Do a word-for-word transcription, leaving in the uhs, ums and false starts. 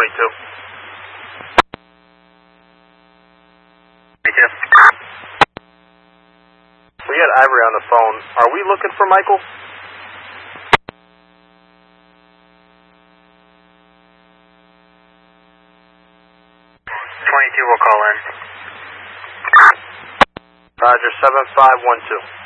twenty-two. twenty-two. We got Ivory on the phone. Are we looking for Michael? twenty-two will call in. Roger, seven five one two.